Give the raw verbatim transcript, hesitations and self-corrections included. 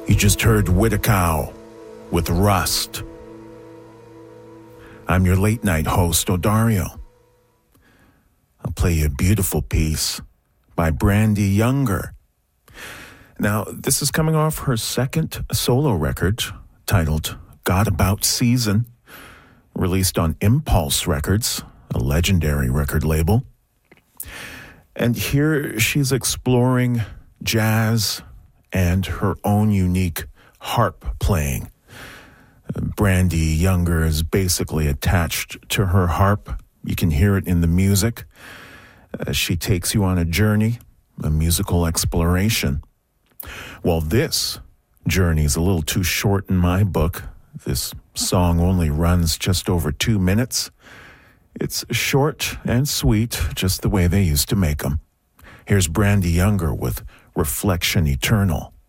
You just heard Whitacow with Rust. I'm your late night host, Odario. I'll play you a beautiful piece by Brandy Younger. Now, this is coming off her second solo record titled God About Season, released on Impulse Records, a legendary record label. And here she's exploring jazz and her own unique harp playing. Brandy Younger is basically attached to her harp. You can hear it in the music. Uh, she takes you on a journey, a musical exploration. Well, this journey is a little too short in my book. This song only runs just over two minutes. It's short and sweet, just the way they used to make them. Here's Brandy Younger with Reflection Eternal.